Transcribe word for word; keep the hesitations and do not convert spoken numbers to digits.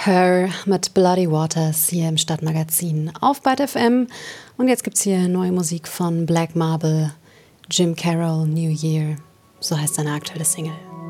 Her mit Bloody Waters hier im Stadtmagazin auf Byte F M. Und jetzt gibt's hier neue Musik von Black Marble, Jim Carroll, New Year. So heißt seine aktuelle Single.